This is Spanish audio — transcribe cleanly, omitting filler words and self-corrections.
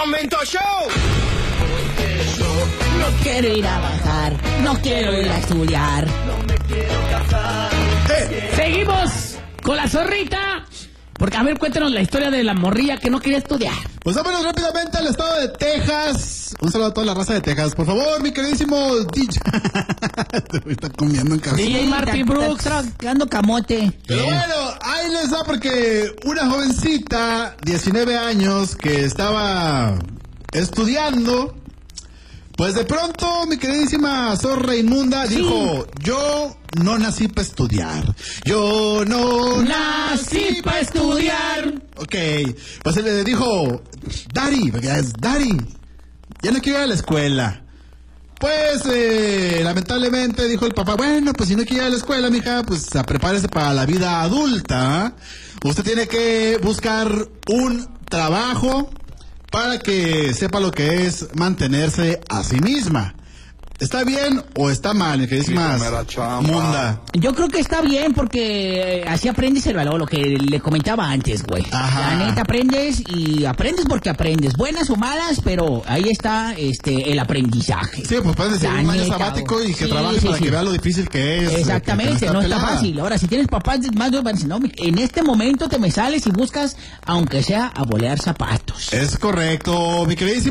¡Momento show! No quiero ir a bajar, no quiero ir a estudiar. No me quiero casar. Seguimos con la zorrita. Porque, a ver, cuéntanos la historia de la morrilla que no quería estudiar. Pues vámonos rápidamente al estado de Texas. Un saludo a toda la raza de Texas. Por favor, mi queridísimo DJ. Me está comiendo en cabeza. DJ Marty Brooks. Tragando camote. Pero bueno, ahí les da porque una jovencita, 19 años, que estaba estudiando, pues de pronto mi queridísima zorra inmunda dijo, yo no nací para estudiar. Yo no Nací para estudiar. Ok, pues él le dijo, Daddy, porque es Daddy, ya no quiero ir a la escuela. Pues, lamentablemente dijo el papá, bueno, pues si no quiere ir a la escuela, mija, pues prepárese para la vida adulta. Usted tiene que buscar un trabajo para que sepa lo que es mantenerse a sí misma. ¿Está bien o está mal, mi queridísima Munda? Yo creo que está bien porque así aprendes el valor, lo que le comentaba antes, güey. Ajá. La neta, aprendes y aprendes porque aprendes, buenas o malas, pero ahí está el aprendizaje. Sí, pues puedes decir La un año neta, sabático y que sí, trabaje sí, para sí. que vea lo difícil que es. Exactamente, no está pelada. fácil. Ahora, si tienes papás más de no, en este momento te me sales y buscas, aunque sea a bolear zapatos. Es correcto, mi queridísima